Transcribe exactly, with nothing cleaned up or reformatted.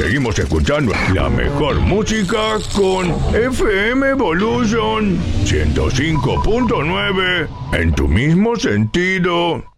Seguimos escuchando la mejor música con F M Evolution ciento cinco punto nueve en tu mismo sentido.